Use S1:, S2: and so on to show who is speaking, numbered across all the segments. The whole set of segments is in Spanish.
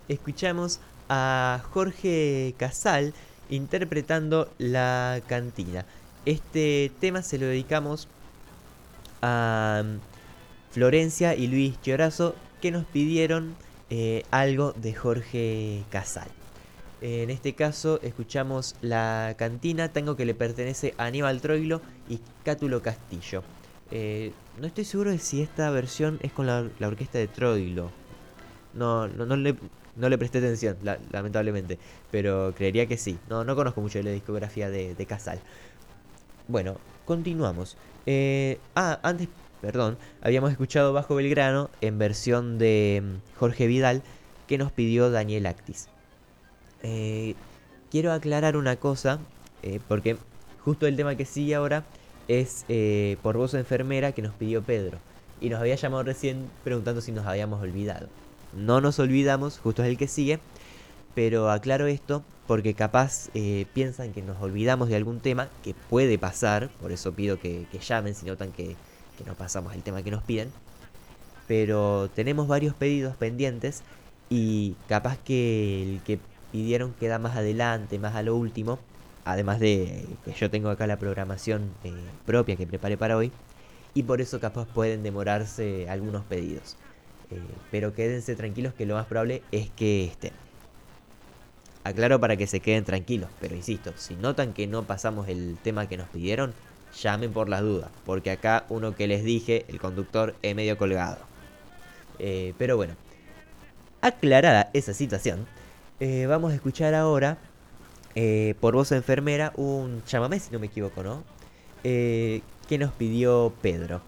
S1: escuchamos a Jorge Casal interpretando La Cantina. Este tema se lo dedicamos a Florencia y Luis Chiorazo, que nos pidieron algo de Jorge Casal. En este caso escuchamos La Cantina, tango que le pertenece a Aníbal Troilo y Cátulo Castillo. No estoy seguro de si esta versión es con la orquesta de Troilo. No le presté atención, lamentablemente, pero creería que sí. No conozco mucho de la discografía de Casal. Bueno, continuamos. Antes, perdón, habíamos escuchado Bajo Belgrano en versión de Jorge Vidal, que nos pidió Daniel Actis. Eh, Quiero aclarar una cosa, porque justo el tema que sigue ahora es Por Voz Enfermera, que nos pidió Pedro. Y nos había llamado recién preguntando si nos habíamos olvidado. No nos olvidamos, justo es el que sigue, pero aclaro esto porque capaz piensan que nos olvidamos de algún tema, que puede pasar, por eso pido que llamen si notan que no pasamos el tema que nos piden. Pero tenemos varios pedidos pendientes y capaz que el que pidieron queda más adelante, más a lo último. Además de que yo tengo acá la programación propia que preparé para hoy. Y por eso capaz pueden demorarse algunos pedidos. Pero quédense tranquilos que lo más probable es que estén. Aclaro para que se queden tranquilos, pero insisto, si notan que no pasamos el tema que nos pidieron, llamen por las dudas, porque acá uno que les dije, el conductor, es medio colgado. Pero bueno, aclarada esa situación, vamos a escuchar ahora, por voz enfermera, un chamamé, si no me equivoco, ¿no? Que nos pidió Pedro.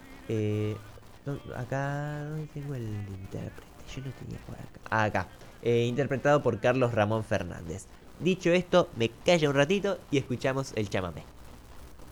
S1: Acá tengo el intérprete, yo lo tenía por acá. Acá, interpretado por Carlos Ramón Fernández. Dicho esto, me callo un ratito y escuchamos el chamamé.